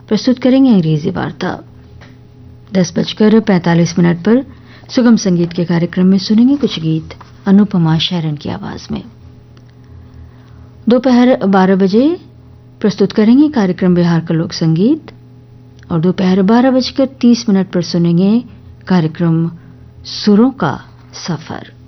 प्रस्तुत करेंगे अंग्रेजी वार्ता। 10:45 पर सुगम संगीत के कार्यक्रम में सुनेंगे कुछ गीत अनुपमा शरण की आवाज में। दोपहर 12 बजे प्रस्तुत करेंगे कार्यक्रम बिहार का लोक संगीत और दोपहर 12:30 पर सुनेंगे कार्यक्रम सुरों का सफर।